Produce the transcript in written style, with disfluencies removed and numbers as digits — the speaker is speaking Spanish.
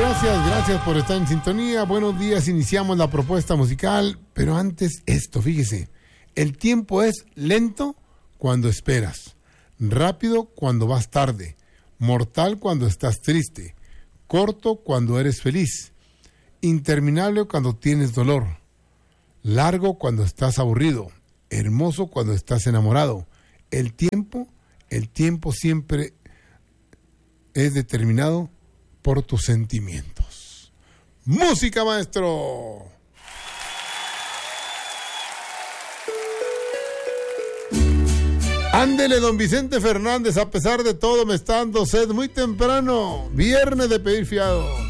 gracias por estar en sintonía. Buenos días, iniciamos la propuesta musical, pero antes esto, fíjese, el tiempo es lento cuando esperas, rápido cuando vas tarde, mortal cuando estás triste, corto cuando eres feliz, interminable cuando tienes dolor, largo cuando estás aburrido, hermoso cuando estás enamorado. El tiempo siempre es determinado por tus sentimientos. ¡Música, maestro! Ándele, don Vicente Fernández, a pesar de todo me está dando sed muy temprano, viernes de pedir fiado.